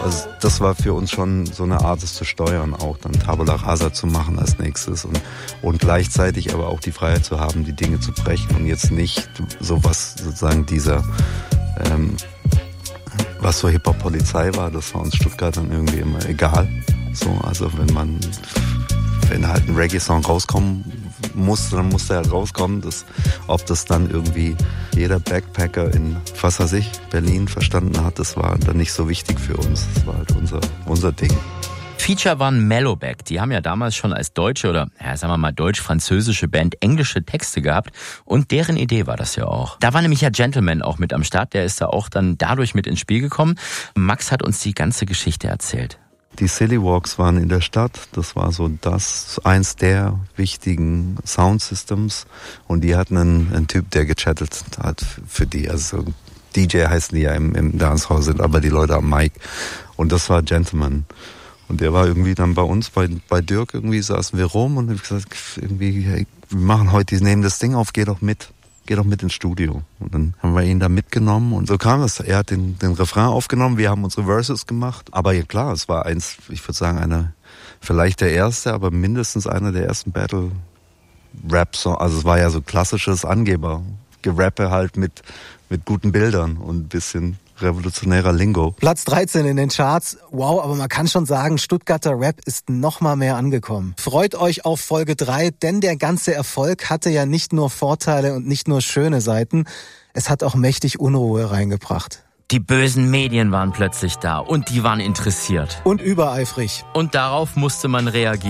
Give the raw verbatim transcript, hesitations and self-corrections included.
Also das war für uns schon so eine Art, es zu steuern, auch dann Tabula Rasa zu machen als nächstes und, und gleichzeitig aber auch die Freiheit zu haben, die Dinge zu brechen und jetzt nicht sowas, sozusagen dieser, ähm, was so Hip-Hop-Polizei war, das war uns Stuttgartern irgendwie immer egal. So, also wenn man, wenn halt ein Reggae-Song rauskommen musste, dann musste er rauskommen. Das, ob das dann irgendwie jeder Backpacker in, was weiß ich, Berlin verstanden hat, das war dann nicht so wichtig für uns. Das war halt unser, unser Ding. Feature waren Mellowback. Die haben ja damals schon als deutsche oder, ja, sagen wir mal, deutsch-französische Band englische Texte gehabt. Und deren Idee war das ja auch. Da war nämlich ja Gentleman auch mit am Start. Der ist da auch dann dadurch mit ins Spiel gekommen. Max hat uns die ganze Geschichte erzählt. Die Silly Walks waren in der Stadt. Das war so das, eins der wichtigen Soundsystems. Und die hatten einen, einen Typ, der gechattelt hat für die. Also D J heißen die ja im, im Dancehall, sind aber die Leute am Mic. Und das war Gentleman. Und der war irgendwie dann bei uns, bei, bei Dirk irgendwie saßen wir rum und ich gesagt, irgendwie, hey, wir machen heute, die nehmen das Ding auf, geh doch mit. Geh doch mit ins Studio. Und dann haben wir ihn da mitgenommen und so kam es. Er hat den, den Refrain aufgenommen, wir haben unsere Verses gemacht. Aber ja klar, es war eins, ich würde sagen, einer, vielleicht der erste, aber mindestens einer der ersten Battle-Rap-Songs. Also es war ja so klassisches Angeber-Gerappe halt mit, mit guten Bildern und ein bisschen revolutionärer Lingo. Platz dreizehn in den Charts. Wow, aber man kann schon sagen, Stuttgarter Rap ist noch mal mehr angekommen. Freut euch auf Folge drei, denn der ganze Erfolg hatte ja nicht nur Vorteile und nicht nur schöne Seiten. Es hat auch mächtig Unruhe reingebracht. Die bösen Medien waren plötzlich da und die waren interessiert. Und übereifrig. Und darauf musste man reagieren.